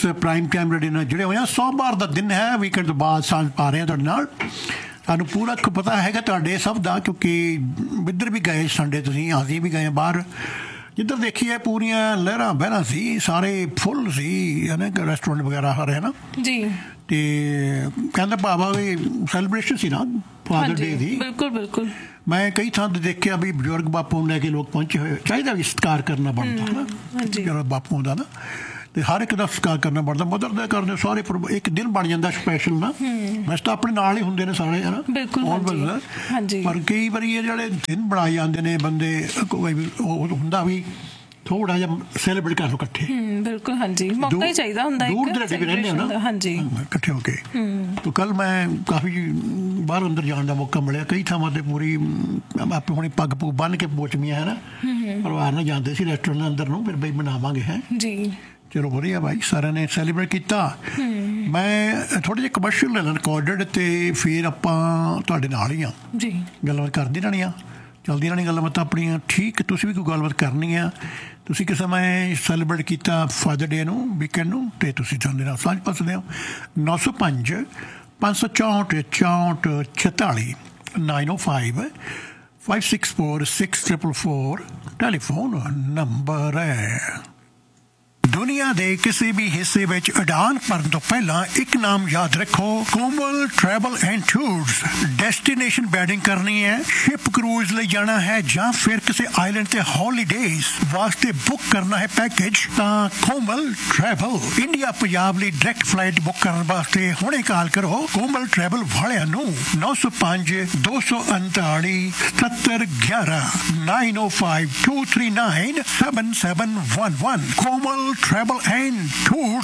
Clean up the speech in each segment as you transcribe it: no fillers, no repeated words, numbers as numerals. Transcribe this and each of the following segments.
ਇਸ prime time radio ਨਾਲ ਜੁੜੇ ਹੋਏ ਹਾਂ। ਸੋਮਵਾਰ ਦਾ ਦਿਨ ਹੈ, ਵੀਕਐਂਡ ਤੋਂ ਬਾਅਦ ਸਾਂਝ ਪਾ ਰਹੇ ਹਾਂ ਤੁਹਾਡੇ ਨਾਲ। ਸਾਨੂੰ ਪੂਰਾ ਪਤਾ ਹੈਗਾ ਤੁਹਾਡੇ ਸਭ ਦਾ, ਕਿਉਂਕਿ ਇੱਧਰ ਵੀ ਗਏ ਸੰਡੇ, ਤੁਸੀਂ ਅਸੀਂ ਵੀ ਗਏ ਬਾਹਰ। ਜਿੱਧਰ ਦੇਖੀਏ ਪੂਰੀਆਂ ਲਹਿਰਾਂ ਬਹਿਰਾਂ ਸੀ, ਸਾਰੇ ਫੁੱਲ ਸੀ ਹੈ ਨਾ, ਰੈਸਟੋਰੈਂਟ ਵਗੈਰਾ ਸਾਰੇ ਹੈ ਨਾ ਜੀ। ਤੇ ਕਹਿੰਦਾ ਭਾਵਾ ਵੀ ਸੈਲੀਬ੍ਰੇਸ਼ਨ ਸੀ ਨਾ ਫਾਦਰ ਡੇ ਦੀ। ਬਿਲਕੁਲ ਬਿਲਕੁਲ। ਮੈਂ ਕਈ ਥਾਂ ਤੇ ਦੇਖਿਆ ਵੀ ਬਜ਼ੁਰਗ ਬਾਪੂ ਨੂੰ ਲੈ ਕੇ ਲੋਕ ਪਹੁੰਚੇ ਹੋਏ। ਚਾਹੀਦਾ ਵੀ ਸਤਿਕਾਰ ਕਰਨਾ ਬਣਦਾ ਨਾ ਬਾਪੂ ਦਾ ਨਾ, ਤੇ ਹਰ ਇੱਕ ਦਾ ਸਤਿਕਾਰ ਕਰਨਾ ਬਣਦਾ। ਮਦਰ ਦਾ ਕਰਦੇ ਸਾਰੇ ਇੱਕ ਦਿਨ ਬਣ ਜਾਂਦਾ ਸਪੈਸ਼ਲ ਨਾ। ਵੈਸੇ ਤਾਂ ਆਪਣੇ ਨਾਲ ਹੀ ਹੁੰਦੇ ਨੇ ਸਾਰੇ ਹੈ ਨਾ, ਪਰ ਕਈ ਵਾਰੀ ਇਹ ਜਿਹੜੇ ਦਿਨ ਬਣਾਏ ਜਾਂਦੇ ਨੇ ਬੰਦੇ, ਉਹ ਹੁੰਦਾ ਵੀ ਥੋੜਾ ਜਿਹਾ ਸੈਲੀਬ੍ਰੇਟ ਕਰ ਲਓ ਇਕੱਠੇ। ਬਿਲਕੁਲ ਹਾਂਜੀ, ਮੌਕਾ ਹੀ ਚਾਹੀਦਾ ਹੁੰਦਾ। ਦੂਰ ਦਰਾਡੇ ਵੀ ਰਹਿੰਦੇ ਹੋ ਨਾ ਹਾਂਜੀ ਇਕੱਠੇ ਹੋ ਕੇ। ਤਾਂ ਕੱਲ ਮੈਂ ਕਾਫੀ ਬਾਹਰ ਅੰਦਰ ਜਾਣ ਦਾ ਮੌਕਾ ਮਿਲਿਆ ਕਈ ਥਾਵਾਂ ਤੇ। ਪੂਰੀ ਆਪੇ ਹੁਣੀ ਪੱਗ ਪੁੱਗ ਬੰਨ੍ਹ ਕੇ ਪੋਚਮੀਆਂ ਹੈ ਨਾ, ਪਰਿਵਾਰ ਨਾਲ ਜਾਂਦੇ ਸੀ ਰੈਸਟੋਰੈਂਟ ਅੰਦਰ ਨੂੰ, ਫਿਰ ਬਈ ਮਨਾਵਾਂਗੇ ਹੈ ਜੀ। ਚਲੋ ਵਧੀਆ ਭਾਈ, ਸਾਰਿਆਂ ਨੇ ਸੈਲੀਬ੍ਰੇਟ ਕੀਤਾ। ਮੈਂ ਥੋੜ੍ਹੇ ਜਿਹੇ ਕਮਰਸ਼ੀਅਲ ਲੈ ਲੈਣ ਰਿਕਾਰਡਡ, ਅਤੇ ਫਿਰ ਆਪਾਂ ਤੁਹਾਡੇ ਨਾਲ ਹੀ ਹਾਂ ਜੀ, ਗੱਲਬਾਤ ਕਰਦੀ ਰਹਿਣੀ ਆ, ਚੱਲਦੀ ਰਹਿਣੀ ਗੱਲਬਾਤ ਆਪਣੀਆਂ। ਠੀਕ, ਤੁਸੀਂ ਵੀ ਕੋਈ ਗੱਲਬਾਤ ਕਰਨੀ ਆ, ਤੁਸੀਂ ਕਿਸੇ ਸਮੇਂ ਸੈਲੀਬ੍ਰੇਟ ਕੀਤਾ ਫਾਦਰ ਡੇ ਨੂੰ, ਵੀਕਐਂਡ ਨੂੰ, ਅਤੇ ਤੁਸੀਂ ਸਾਡੇ ਨਾਲ ਸਾਂਝ ਪਾ ਸਕਦੇ ਹੋ। 905 564 64 46 905 564 6444 ਟੈਲੀਫੋਨ ਨੰਬਰ ਹੈ। ਦੁਨੀਆ ਦੇ ਕਿਸੇ ਵੀ ਹਿੱਸੇ ਵਿੱਚ ਉਡਾਨ ਭਰਨ ਤੋਂ ਪਹਿਲਾਂ ਇੱਕ ਨਾਮ ਯਾਦ ਰੱਖੋ, ਕੋਮਲ travel and tours. Destination wedding ਕਰਨੀ ਹੈ, ਸ਼ਿਪ ਕਰੂਜ਼ ਲਈ ਜਾਣਾ ਹੈ, ਜਾਂ ਫਿਰ ਕਿਸੇ ਆਈਲੈਂਡ ਤੇ ਹੌਲੀਡੇਜ਼ ਵਾਸਤੇ ਬੁੱਕ ਕਰਨਾ ਹੈ ਪੈਕੇਜ, ਤਾਂ ਕੋਮਲ ਟਰੈਵਲ ਇੰਡੀਆ ਪੰਜਾਬ ਲਈ ਡਾਇਰੈਕਟ ਫਲਾਈਟ ਬੁੱਕ ਕਰਨ ਵਾਸਤੇ ਹੁਣੇ ਕਾਲ ਕਰੋ ਕੋਮਲ ਟਰੈਵਲ ਵਾਲਿਆਂ ਨੂੰ। 905 239 7711 905 239 7711 ਕੋਮਲ ट्रैवल एंड टूर्स।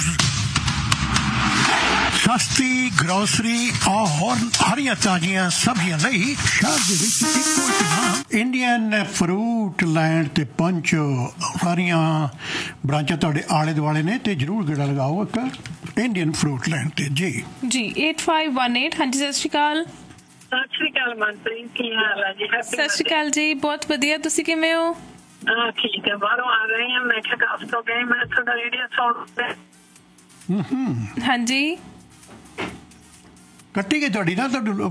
सस्ती ग्रोसरी और हरिया ताजियां सब्जियां लई शहर दे विच इक्को इक नाम इंडियन फ्रूट लैंड ते पंच। सारियां ब्रांचां तुहाडे आले दुआले ने, ते जरूर गेड़ा लगाओ एक इंडियन फ्रूट लैंड ते जी। 8518 हाँ जी, सत श्री अकाल। सत श्री अकाल मनप्रीत, की हाल है जी? सत श्री अकाल जी, बहुत वधिया, तुसीं किवें हो? ठीक है, बाहरों आ रहे हैं, मैं क्या काफ तो गए, मैं थोड़ा रेडियो सुन। हाँ जी, ਕੱਟੀ ਗਈ ਤੁਹਾਡੀ ਨਾ,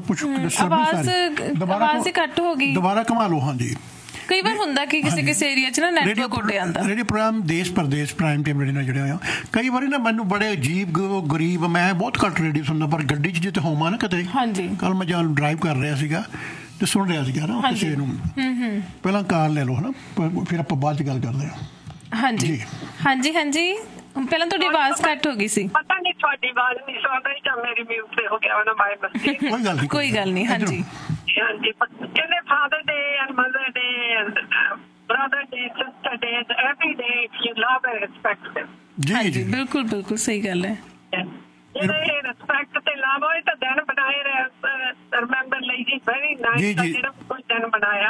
ਆਵਾਜ਼ ਘੱਟ ਹੋ ਗਈ, ਦੁਬਾਰਾ ਘੁਮਾ ਲਓ। हाँ जी, ਕਈ ਵਾਰ ਹੁੰਦਾ ਕਿ ਕਿਸੇ ਏਰੀਆ 'ਚ ਨਾ ਨੈਟਵਰਕ ਉੱਡ ਜਾਂਦਾ। ਰੇਡੀਓ ਪ੍ਰੋਗਰਾਮ ਦੇਸ਼ ਪ੍ਰਦੇਸ਼ ਪ੍ਰਾਈਮ ਟਾਈਮ ਰੇਡੀਓ ਨਾਲ ਜੁੜੇ ਹੋਏ ਆ। ਕਈ ਵਾਰੀ ਨਾ ਮੈਨੂੰ ਬੜੇ ਅਜੀਬ ਗਰੀਬ, ਮੈਂ ਬਹੁਤ ਘੱਟ ਰੇਡੀਓ ਸੁਣਦਾ, ਪਰ ਗੱਡੀ 'ਚ ਜਿੱਥੇ ਹੋਵਾਂ ਨਾ ਕਿਤੇ, ਕੱਲ ਮੈਂ ਜਾਂ ਡਰਾਈਵ ਕਰ ਰਿਹਾ ਸੀਗਾ ਤੇ ਸੁਣ ਰਿਹਾ ਸੀਗਾ ਨਾ ਕਿਸੇ ਨੂੰ। ਪਹਿਲਾਂ ਕਾਲ ਲੈ ਲਓ ਹੈ ਨਾ, ਫਿਰ ਆਪਾਂ ਬਾਅਦ 'ਚ ਗੱਲ ਕਰਦੇ ਹਾਂ। ਹਾਂਜੀ ਹਾਂਜੀ ਹਾਂਜੀ, ਪਹਿਲਾਂ ਤੁਹਾਡੀ ਆਵਾਜ਼ ਘੱਟ ਹੋ ਗਈ ਸੀ। ਪਤਾ ਨਹੀਂ ਤੁਹਾਡੀ ਆਵਾਜ਼ ਨਹੀਂ ਸੁਣ ਰਹੀ ਜਾਂ ਮੇਰੀ ਮਿਊਟ ਤੇ ਹੋ ਗਿਆ ਉਹਨਾਂ ਬਾਈ ਮਿਸਟੇਕ। ਕੋਈ ਗੱਲ ਨਹੀਂ। ਹਾਂਜੀ ਹਾਂਜੀ, ਕਹਿੰਦੇ father day and mother day and brother day, sister day, every day if you love and respect them. ਜੀ ਬਿਲਕੁਲ ਬਿਲਕੁਲ ਸਹੀ ਗੱਲ ਹੈ। ਜਿਹੜੇ ਰਿਸਪੈਕਟ ਤੇ ਲਵ ਹੋਏ ਤਾਂ ਦਿਨ ਬਣਾਏ ਰਿਮੈਂਬਰ ਲਈ ਜੀ, ਵੈਰੀ ਨਾਈਸ। ਜਿਹੜਾ ਕੋਈ ਦਿਨ ਬਣਾਇਆ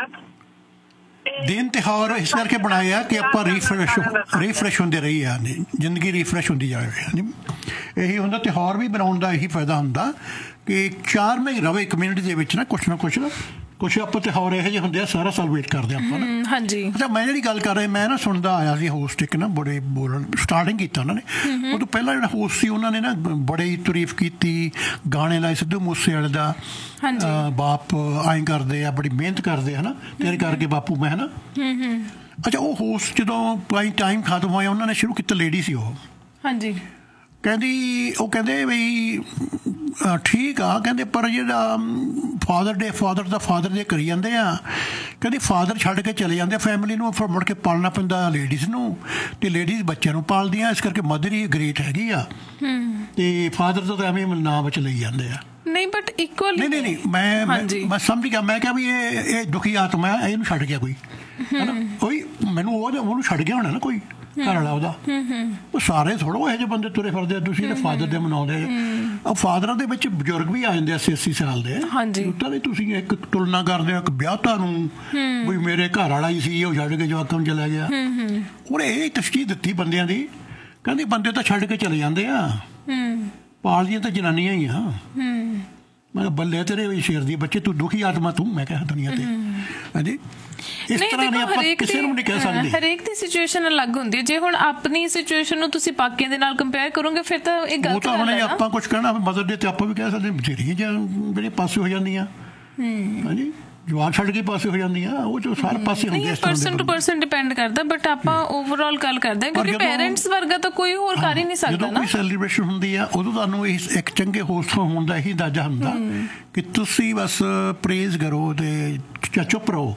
ਦਿਨ ਤਿਉਹਾਰ ਇਸ ਕਰਕੇ ਬਣਾਏ ਆ ਕਿ ਆਪਾਂ ਰੀਫਰੈਸ਼ ਹੁੰਦੇ ਰਹੀ ਆ, ਜ਼ਿੰਦਗੀ ਰੀਫਰੈਸ਼ ਹੁੰਦੀ ਜਾਵੇ। ਇਹੀ ਹੁੰਦਾ ਤਿਉਹਾਰ ਵੀ ਬਣਾਉਣ ਦਾ, ਇਹੀ ਫਾਇਦਾ ਹੁੰਦਾ ਕਿ 4 ਮਹੀਨੇ ਰਵੇ ਕਮਿਊਨਿਟੀ ਦੇ ਵਿੱਚ ਨਾ ਕੁਛ ਕੁਛ ਆਪਾਂ ਤਿਉਹਾਰ ਇਹੋ ਜਿਹੇ ਹੁੰਦੇ ਆ, ਸਾਰਾ ਸਾਲ ਵੇਟ ਕਰਦੇ ਆਪਾਂ ਨਾ। ਹਾਂਜੀ, ਅੱਛਾ, ਮੈਂ ਜਿਹੜੀ ਗੱਲ ਕਰ ਰਿਹਾ, ਮੈਂ ਨਾ ਸੁਣਦਾ ਆਇਆ ਸੀ ਹੋਸਟ ਇੱਕ ਨਾ, ਬੜੇ ਬੋਲਣ ਸਟਾਰਟਿੰਗ ਕੀਤਾ ਉਹਨਾਂ ਨੇ। ਉਹ ਤੋਂ ਪਹਿਲਾਂ ਜਿਹੜਾ ਹੋਸਟ ਸੀ ਉਹਨਾਂ ਨੇ ਨਾ ਬੜੀ ਤਾਰੀਫ ਕੀਤੀ, ਗਾਣੇ ਲਾਏ ਸਿੱਧੂ ਮੂਸੇਵਾਲੇ ਦਾ, ਬਾਪ ਆਏਂ ਕਰਦੇ ਆ, ਬੜੀ ਮਿਹਨਤ ਕਰਦੇ ਹੈ ਨਾ, ਤੇਰੇ ਕਰਕੇ ਬਾਪੂ ਮੈਂ ਹੈ ਨਾ। ਅੱਛਾ, ਉਹ ਹੋਸਟ ਜਦੋਂ ਟਾਈਮ ਖਤਮ ਹੋਇਆ, ਉਹਨਾਂ ਨੇ ਸ਼ੁਰੂ ਕੀਤਾ, ਲੇਡੀ ਸੀ ਉਹ। ਹਾਂਜੀ, ਕਹਿੰਦੇ ਵੀ ਠੀਕ ਆ, ਕਹਿੰਦੇ ਪਰ ਜਿਹੜਾ ਫਾਦਰ ਦੇ ਕਰੀ ਜਾਂਦੇ ਆ, ਕਹਿੰਦੇ ਫਾਦਰ ਛੱਡ ਕੇ ਚਲੇ ਜਾਂਦੇ ਆ ਫੈਮਿਲੀ ਨੂੰ, ਫਿਰ ਮੁੜ ਕੇ ਪਾਲਣਾ ਪੈਂਦਾ ਲੇਡੀਜ਼ ਨੂੰ, ਅਤੇ ਲੇਡੀਜ਼ ਬੱਚਿਆਂ ਨੂੰ ਪਾਲਦੀਆਂ, ਇਸ ਕਰਕੇ ਮਦਰ ਹੀ ਗ੍ਰੇਟ ਹੈਗੀ ਆ, ਅਤੇ ਫਾਦਰ ਤੋਂ ਤਾਂ ਐਵੇਂ ਨਾਂ ਵਿੱਚ ਲਈ ਜਾਂਦੇ ਆ। ਨਹੀਂ ਬਟ ਇਕੁਅਲ ਨਹੀਂ ਮੈਂ ਸਮਝ ਗਿਆ। ਮੈਂ ਕਿਹਾ ਵੀ ਇਹ ਦੁਖੀ ਆਤਮਾ, ਇਹਨੂੰ ਛੱਡ ਗਿਆ ਕੋਈ ਹੈ ਨਾ, ਕੋਈ ਮੈਨੂੰ ਉਹਨੂੰ ਛੱਡ ਗਿਆ ਹੋਣਾ ਨਾ ਕੋਈ ਘਰ ਵਾਲਾ ਉਹਦਾ। ਉਹ ਸਾਰੇ ਥੋੜ੍ਹਾ ਇਹੋ ਜਿਹੇ ਬੰਦੇ ਤੁਰੇ ਫਿਰਦੇ ਆ, ਤੁਸੀਂ ਜਿਹੜੇ ਫਾਦਰ ਦੇ ਮਨਾਉਂਦੇ। ਉਹ ਫਾਦਰਾਂ ਦੇ ਵਿੱਚ ਬਜ਼ੁਰਗ ਵੀ ਆ ਜਾਂਦੇ 80-80 ਸਾਲ ਦੇ, ਤਾਂ ਵੀ ਤੁਸੀਂ ਇੱਕ ਤੁਲਨਾ ਕਰਦੇ ਹੋ ਇੱਕ ਵਿਆਹਤਾ ਨੂੰ, ਵੀ ਮੇਰੇ ਘਰ ਵਾਲਾ ਹੀ ਸੀ, ਉਹ ਛੱਡ ਕੇ ਜਵਾਕਾਂ ਨੂੰ ਚਲਾ ਗਿਆ। ਉਹਨੇ ਇਹ ਤਸ਼ਖੀਸ ਦਿੱਤੀ ਬੰਦਿਆਂ ਦੀ, ਕਹਿੰਦੇ ਬੰਦੇ ਤਾਂ ਛੱਡ ਕੇ ਚਲੇ ਜਾਂਦੇ ਆ, ਪਾਲਦੀਆਂ ਤਾਂ ਜਨਾਨੀਆਂ ਹੀ ਆ। ਮੈਂ ਕਿਹਾ ਬੱਲੇ ਤੇਰੇ ਵੀ ਸ਼ੇਰ ਦੀ ਬੱਚੇ, ਤੂੰ ਦੁਖੀ ਆਤਮਾ ਤੂੰ। ਮੈਂ ਕਿਹਾ ਦੁਨੀਆ ਤੇ ਹਾਂਜੀ ਇਸ ਤਰ੍ਹਾਂ ਨਹੀਂ ਆਪਾਂ ਕਿਸੇ ਨੂੰ ਨਹੀਂ ਕਹਿ ਸਕਦੇ। ਹਰੇਕ ਦੀ ਸਿਚੁਏਸ਼ਨ ਅਲੱਗ ਹੁੰਦੀ ਹੈ। ਜੇ ਹੁਣ ਆਪਣੀ ਸਿਚੁਏਸ਼ਨ ਨੂੰ ਤੁਸੀਂ ਬਾਕੀਆਂ ਦੇ ਨਾਲ ਕੰਪੇਅਰ ਕਰੋਗੇ ਫਿਰ ਤਾਂ ਇਹ ਗਲਤ ਗੱਲ ਹੈ। ਉਹ ਤਾਂ ਹੁਣ ਆਪਾਂ ਕੁਝ ਕਹਿਣਾ ਮਦਰ ਦੇ ਤੇ ਆਪਾਂ ਵੀ ਕਹਿ ਸਕਦੇ ਬਥੇਰੀਆਂ ਜਿਹੜੀਆਂ ਪਾਸੇ ਹੋ ਜਾਂਦੀਆਂ ਹਾਂਜੀ ਜਵਾਨ ਛੱਡ ਕੇ ਪਾਸੇ ਹੋ ਜਾਂਦੀਆਂ ਉਹ ਜੋ ਸਾਰੇ ਪਾਸੇ ਹੁੰਦੇ ਇਸ ਤਰ੍ਹਾਂ ਦੇ ਪਰਸਨ ਟੂ ਪਰਸਨ ਡਿਪੈਂਡ ਕਰਦਾ ਬਟ ਆਪਾਂ ਓਵਰਆਲ ਗੱਲ ਕਰਦੇ ਹਾਂ ਕਿਉਂਕਿ ਪੇਰੈਂਟਸ ਵਰਗਾ ਤਾਂ ਕੋਈ ਹੋਰ ਕਰ ਹੀ ਨਹੀਂ ਸਕਦਾ ਨਾ। ਜਦੋਂ ਕੋਈ ਸੈਲੀਬ੍ਰੇਸ਼ਨ ਹੁੰਦੀ ਆ ਉਦੋਂ ਤੁਹਾਨੂੰ ਇੱਕ ਚੰਗੇ ਹੋਸਟ ਹੋਣ ਦਾ ਇਹੀ ਅੰਦਾਜ਼ਾ ਹੁੰਦਾ ਕਿ ਤੁਸੀਂ ਬਸ ਪ੍ਰੇਜ਼ ਕਰੋ ਤੇ ਚੁੱਪ ਰਹੋ।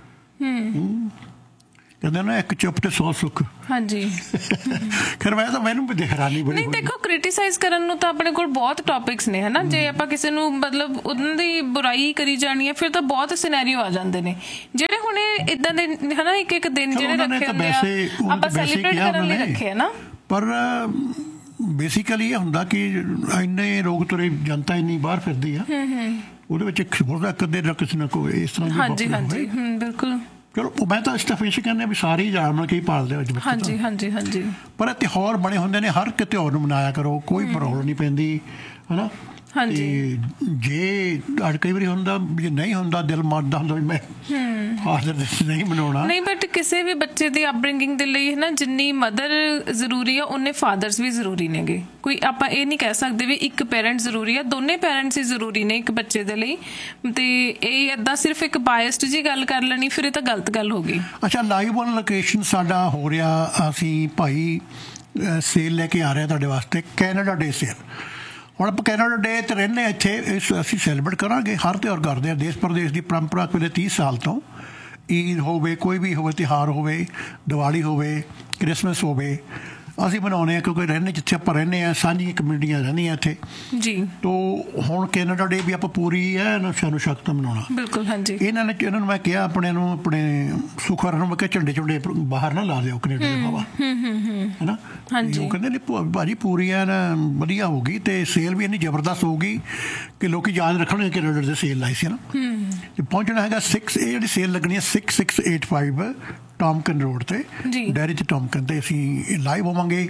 ਕਹਿੰਦੇ ਨਾ ਇੱਕ ਚੁੱਪ ਤੇ 100 ਸੁੱਖ। ਹਾਂਜੀ ਖੈਰ ਮੈਂ ਤਾਂ ਮੈਨੂੰ ਵੀ ਹੈਰਾਨੀ ਬੜੀ। ਨਹੀਂ ਦੇਖੋ ਕ੍ਰਿਟੀਸਾਈਜ਼ ਕਰਨ ਨੂੰ ਤਾਂ ਆਪਣੇ ਕੋਲ ਬਹੁਤ ਟੌਪਿਕਸ ਨੇ ਹਨਾ। ਜੇ ਆਪਾਂ ਕਿਸੇ ਨੂੰ ਮਤਲਬ ਉਹਨਾਂ ਦੀ ਬੁਰਾਈ ਕਰੀ ਜਾਣੀ ਹੈ ਫਿਰ ਤਾਂ ਬਹੁਤ ਸਿਨੈਰੀਓ ਆ ਜਾਂਦੇ ਨੇ ਜਿਹੜੇ ਹੁਣ ਇਦਾਂ ਦੇ ਹਨਾ ਇੱਕ ਦਿਨ ਜਿਹੜੇ ਰੱਖੇ ਹੁੰਦੇ ਆ ਆਪਾਂ ਸੈਲੀਬ੍ਰੇਟ ਕਰਨ ਲਈ ਰੱਖੇ ਆ ਨਾ। ਪਰ ਬੇਸਿਕਲੀ ਇਹ ਹੁੰਦਾ ਕਿ ਇੰਨੇ ਲੋਕ ਤੁਰੇ ਜਨਤਾ ਇੰਨੀ ਬਾਹਰ ਫਿਰਦੀ ਆ ਉਹਦੇ ਵਿੱਚ ਇੱਕ ਅੱਧੇ ਨਾ ਕਿਸੇ ਨਾ ਕੋਈ ਇਸ ਤਰ੍ਹਾਂ ਦੀ। ਹਾਂਜੀ ਹਾਂਜੀ ਬਿਲਕੁਲ। ਚਲੋ ਮੈਂ ਤਾਂ ਇਸਤਫੇਸ਼ ਕਹਿੰਦੇ ਵੀ ਸਾਰੇ ਹੀ ਜਾਣ ਕੇ ਹੀ ਪਾਲਦੇ ਵਿੱਚ ਬੱਚੇ। ਹਾਂਜੀ ਹਾਂਜੀ ਹਾਂਜੀ। ਪਰ ਤਿਉਹਾਰ ਬਣੇ ਹੁੰਦੇ ਨੇ ਹਰ ਇੱਕ ਤਿਉਹਾਰ ਨੂੰ ਮਨਾਇਆ ਕਰੋ ਕੋਈ ਪ੍ਰੋਬਲਮ ਨਹੀਂ ਪੈਂਦੀ ਹਨਾ। ਹਾਂਜੀ ਜੇ ਅੱਜ ਕਈ ਵਾਰੀ ਹੁੰਦਾ ਜੇ ਨਹੀਂ ਹੁੰਦਾ ਦਿਲ ਮੰਨਦਾ ਹੁੰਦਾ ਵੀ ਮੈਂ ਹਾਜ਼ਰ ਨਹੀਂ ਮਨਾਉਣਾ ਨਹੀਂ ਬਟ ਕਿਸੇ ਵੀ ਬੱਚੇ ਦੀ ਅਪਬ੍ਰਿੰਗਿੰਗ ਦੇ ਲਈ ਨਾ ਜਿੰਨੀ ਮਦਰ ਜ਼ਰੂਰੀ ਆ ਉਨੇ ਫਾਦਰਸ ਵੀ ਜ਼ਰੂਰੀ ਨੇਗੇ। ਕੋਈ ਆਪਾਂ ਇਹ ਨਹੀਂ ਕਹਿ ਸਕਦੇ ਵੀ ਇੱਕ ਪੇਰੈਂਟ ਜ਼ਰੂਰੀ ਆ ਦੋਨੇ ਪੇਰੈਂਟਸ ਹੀ ਜ਼ਰੂਰੀ ਨੇ ਇੱਕ ਬੱਚੇ ਦੇ ਲਈ। ਤੇ ਇਹ ਏਦਾਂ ਸਿਰਫ ਇੱਕ ਬਾਇਸਡ ਜੀ ਗੱਲ ਕਰ ਲੈਣੀ ਫਿਰ ਇਹ ਤਾਂ ਗਲਤ ਗੱਲ ਹੋ ਗਈ। ਅੱਛਾ ਲਾਈਵ ਔਨ ਲੋਕੇਸ਼ਨ ਸਾਡਾ ਹੋ ਰਿਹਾ ਅਸੀਂ ਭਾਈ ਸੇਲ ਲੈ ਕੇ ਆ ਰਹੇ ਤੁਹਾਡੇ ਵਾਸਤੇ ਕੈਨੇਡਾ ਡੇ ਸੇਲ। ਹੁਣ ਆਪਾਂ ਕੈਨੇਡਾ ਡੇ 'ਤੇ ਰਹਿੰਦੇ ਇੱਥੇ ਅਸੀਂ ਸੈਲੀਬ੍ਰੇਟ ਕਰਾਂਗੇ ਹਰ ਤਿਉਹਾਰ ਕਰਦੇ ਹਾਂ ਦੇਸ਼ ਪ੍ਰਦੇਸ਼ ਦੀ ਪਰੰਪਰਾ ਪਿਛਲੇ 30 ਸਾਲ ਤੋਂ। ਈਦ ਹੋਵੇ ਕੋਈ ਵੀ ਹੋਵੇ ਤਿਉਹਾਰ ਹੋਵੇ ਦੀਵਾਲੀ ਹੋਵੇ ਕ੍ਰਿਸਮਸ ਹੋਵੇ ਅਸੀਂ ਬਣਾਉਂਦੇ ਹਾਂ ਕਿਉਂਕਿ ਰਹਿੰਦੇ ਜਿੱਥੇ ਆਪਾਂ ਰਹਿੰਦੇ ਹਾਂ ਸਾਂਝੀਆਂ ਕਮਿਊਨਿਟੀਆਂ ਰਹਿੰਦੀਆਂ ਇੱਥੇ ਜੀ। ਤੋ ਹੁਣ ਕੈਨੇਡਾ ਡੇ ਵੀ ਆਪਾਂ ਪੂਰੀ ਹੈ ਸਾਨੂੰ ਸ਼ਕਤ ਮਨਾਉਣਾ ਬਿਲਕੁਲ। ਹਾਂਜੀ ਇਹਨਾਂ ਨੂੰ ਮੈਂ ਕਿਹਾ ਆਪਣੇ ਸੁਖਵਰ ਨੂੰ ਮੈਂ ਕਿਹਾ ਝੰਡੇ ਬਾਹਰ ਨਾ ਲਾ ਦਿਓ ਕੈਨੇਡਾ ਦੇ ਬਾਬਾ ਹੈ ਨਾ। ਹਾਂਜੀ ਉਹ ਕਹਿੰਦੇ ਨਹੀਂ ਭਾਜੀ ਪੂਰੀ ਐ ਵਧੀਆ ਹੋਊਗੀ ਤੇ ਸੇਲ ਵੀ ਇੰਨੀ ਜ਼ਬਰਦਸਤ ਹੋਊਗੀ ਕਿ ਲੋਕ ਯਾਦ ਰੱਖਣਗੇ ਕੈਨੇਡਾ ਦੇ ਸੇਲ ਲਾਈ ਸੀ ਨਾ। ਤੇ ਪਹੁੰਚਣਾ ਹੈਗਾ ਇਹ ਜਿਹੜੀ ਸੇਲ ਲੱਗਣੀ ਹੈ 6685 ਟੌਮਕਨ ਰੋਡ ਤੇ ਡੈਰੀ ਤੇ ਟੌਮਕਨ ਤੇ ਅਸੀਂ ਲਾਈਵ ਹੋਵਾਂਗੇ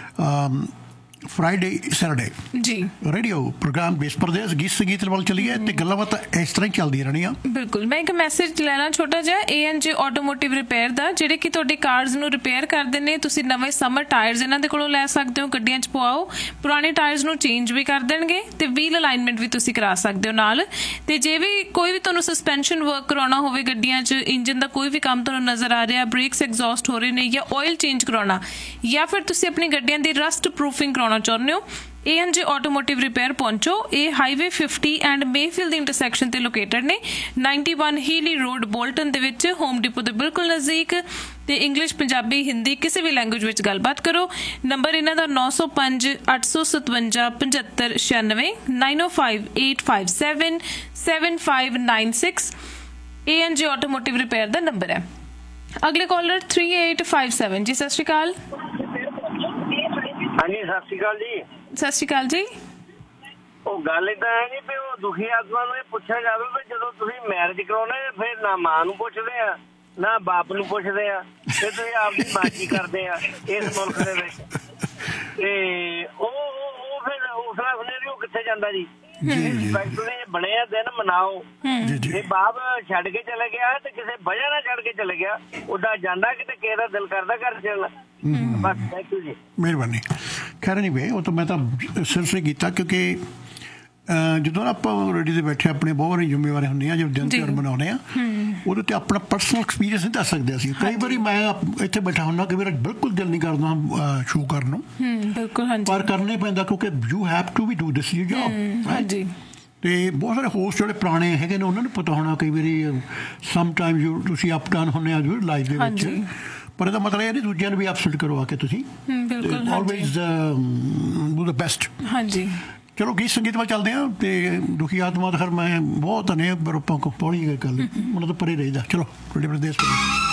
ਫਰਾਈਡੇ ਸੈਟਰਡੇ ਜੀ। ਰੇਡੀਓ ਪ੍ਰੋਗਰਾਮ ਦੇਸ਼ ਪ੍ਰਦੇਸ਼ ਗੀਤ ਸੰਗੀਤ ਵੱਲ ਚੱਲੀਏ ਤੇ ਗੱਲਾਂ ਬਾਤਾਂ ਇਸ ਤਰ੍ਹਾਂ ਹੀ ਚੱਲਦੀਆਂ ਰਹਿਣੀਆਂ। ਬਿਲਕੁਲ। ਮੈਂ ਇੱਕ ਮੈਸੇਜ ਲੈਣਾ ਛੋਟਾ ਜਿਹਾ ANJ ਆਟੋਮੋਟਿਵ ਰਿਪੇਅਰ ਦਾ ਜਿਹੜੇ ਕਿ ਤੁਹਾਡੇ ਕਾਰਸ ਨੂੰ ਰਿਪੇਅਰ ਕਰਦੇ ਨੇ। ਤੁਸੀਂ ਨਵੇਂ ਸਮਰ ਟਾਇਰਸ ਇਹਨਾਂ ਦੇ ਕੋਲੋਂ ਲੈ ਸਕਦੇ ਹੋ ਗੱਡੀਆਂ 'ਚ ਪਵਾਓ ਪੁਰਾਣੇ ਟਾਇਰਸ ਨੂੰ ਚੇਂਜ ਵੀ ਕਰ ਦੇਣਗੇ ਤੇ ਵੀਲ ਅਲਾਈਨਮੈਂਟ ਵੀ ਤੁਸੀਂ ਕਰਾ ਸਕਦੇ ਹੋ ਨਾਲ। ਤੇ ਜੇ ਵੀ ਕੋਈ ਵੀ ਤੁਹਾਨੂੰ ਸਸਪੈਂਸ਼ਨ ਵਰਕ ਕਰਾਉਣਾ ਹੋਵੇ ਗੱਡੀਆਂ 'ਚ ਇੰਜਨ ਦਾ ਕੋਈ ਵੀ ਕੰਮ ਤੁਹਾਨੂੰ ਨਜ਼ਰ ਆ ਰਿਹਾ ਬ੍ਰੇਕਸ ਐਗਜ਼ੌਸਟ ਹੋ ਰਹੇ ਨੇ ਜਾਂ ਆਇਲ ਚੇਂਜ ਕਰਾਉਣਾ ਜਾਂ ਫਿਰ ਤੁਸੀਂ ਆਪਣੀ ਗੱਡੀਆਂ ਦੀ ਰਸਟ ਪ੍ਰੂਫਿੰਗ ਕਰਾਉਣਾ ਚਾਹੁੰਦੇ ਹੋ ANJ ਆਟੋਮੋਟਿਵ ਰਿਪੇਅਰ ਪਹੁੰਚੋ। ਇਹ highway 50 and Mayfield the intersection ਤੇ ਲੋਕੇਟਡ ਨੇ 91 ਹੀਲੀ ਰੋਡ ਬੋਲਟਨ ਦੇ ਵਿੱਚ ਹੋਮ ਡਿਪੋ ਦੇ ਬਿਲਕੁਲ ਨਜ਼ਦੀਕ। ਤੇ ਇੰਗਲਿਸ਼ ਪੰਜਾਬੀ ਹਿੰਦੀ ਕਿਸੇ ਵੀ ਲੈਂਗੁਏਜ ਵਿੱਚ ਗੱਲਬਾਤ ਕਰੋ। ਨੰਬਰ ਇਹਨਾਂ ਦਾ 905 857 7596 905 857 7596 ANJ ਆਟੋਮੋਟਿਵ ਰਿਪੇਅਰ ਦਾ ਨੰਬਰ ਹੈ। ਅਗਲੇ ਕਾਲਰ 3857 ਜੀ ਸਤਿ ਸ਼੍ਰੀ ਅਕਾਲ। ਹਾਂਜੀ ਸਤਿ ਸ਼੍ਰੀ ਅਕਾਲ ਜੀ। ਸਤਿ ਸ਼੍ਰੀ ਅਕਾਲ ਜੀ। ਉਹ ਗੱਲ ਏਦਾਂ ਹੈ ਜੀ ਵੀ ਉਹ ਦੁਖੀ ਆਤਮਾ ਨੂੰ ਇਹ ਪੁੱਛਿਆ ਜਾਵੇ ਵੀ ਜਦੋਂ ਤੁਸੀਂ ਮੈਰਿਜ ਕਰਾਉਣੇ ਫਿਰ ਨਾ ਮਾਂ ਨੂੰ ਪੁੱਛਦੇ ਆ ਨਾ ਬਾਪ ਨੂੰ ਪੁੱਛਦੇ ਆ ਫਿਰ ਤੁਸੀਂ ਆਪਦੀ ਮਰਜ਼ੀ ਕਰਦੇ ਆ ਇਸ ਮੁਲਕ ਦੇ ਵਿੱਚ ਤੇ ਉਹ ਫਿਰ ਉਸਲਾ ਸੁਨੇਰੀਓ ਕਿੱਥੇ ਜਾਂਦਾ ਜੀ। ਬਣੇ ਆ ਦਿਨ ਮਨਾਓ। ਜੇ ਬਾਪ ਛੱਡ ਕੇ ਚਲੇ ਗਿਆ ਤੇ ਕਿਸੇ ਵਜ੍ਹਾ ਨਾਲ ਛੱਡ ਕੇ ਚਲੇ ਗਿਆ ਉਦਾਂ ਜਾਂਦਾ ਕਿਤੇ ਕਿਸੇ ਦਾ ਦਿਲ ਕਰਦਾ ਘਰ ਚੱਲਣਾ ਬਸ। ਥੈਂਕ ਯੂ ਜੀ ਮਿਹਰਬਾਨੀ। ਖੈਰ ਨਹੀਂ ਵੇ ਉਹ ਤਾਂ ਮੈਂ ਤਾਂ ਸਿਰਫ ਕੀਤਾ ਕਿਉਂਕਿ ਜਦੋਂ ਆਪਾਂ ਰੇਡੀ ਤੇ ਬੈਠੇ ਆਪਣੇ ਬਹੁਤ ਸਾਰੀਆਂ ਜ਼ਿੰਮੇਵਾਰੀਆਂ ਹੁੰਦੀਆਂ ਜਦੋਂ ਦਿਨ ਤਿਉਹਾਰ ਮਨਾਉਂਦੇ ਆ ਉਹਦੇ ਤੇ ਆਪਣਾ ਪਰਸਨਲ ਐਕਸਪੀਰੀਅੰਸ ਨਹੀਂ ਦੱਸ ਸਕਦੇ ਅਸੀਂ। ਕਈ ਵਾਰੀ ਮੈਂ ਇੱਥੇ ਬੈਠਾ ਹੁੰਦਾ ਕਿ ਮੇਰਾ ਬਿਲਕੁਲ ਦਿਲ ਨਹੀਂ ਕਰਦਾ ਸ਼ੋਅ ਕਰਨ ਨੂੰ ਪਰ ਕਰਨਾ ਹੀ ਪੈਂਦਾ ਕਿਉਂਕਿ you have to we do this you job ਹਾਂਜੀ। ਤੇ ਬਹੁਤ ਸਾਰੇ ਹੋਸਟ ਜਿਹੜੇ ਪੁਰਾਣੇ ਹੈਗੇ ਨੇ ਉਹਨਾਂ ਨੂੰ ਪਤਾ ਹੋਣਾ ਕਈ ਵਾਰੀ ਸਮ ਟਾਈਮ ਤੁਸੀਂ ਅਪ ਡਾਊਨ ਹੁੰਦੇ ਆ ਜ਼ਰੂਰ ਲਾਈਫ ਦੇ ਵਿੱਚ ਪਰ ਇਹਦਾ ਮਤਲਬ ਇਹ ਨਹੀਂ ਦੂਜਿਆਂ ਨੂੰ ਵੀ ਅਪਸੈਟ ਕਰਵਾ ਕੇ ਤੁਸੀਂ ਆਲਵੇਜ਼ ਡੂ ਦ ਬੈਸਟ। ਹਾਂਜੀ ਚਲੋ ਗੀਤ ਸੰਗੀਤ ਵੱਲ ਚੱਲਦੇ ਹਾਂ ਤੇ ਦੁਖੀ ਆਤਮਾ ਤਾਂ ਖੈਰ ਮੈਂ ਬਹੁਤ ਨੇ ਪਰ ਆਪਾਂ ਕੋ ਪੌੜੀ ਗੱਲ ਉਹਨਾਂ ਤੋਂ ਪਰੇ ਰਹੀਦਾ। ਚਲੋ ਤੁਹਾਡੇ ਪ੍ਰਦੇਸ਼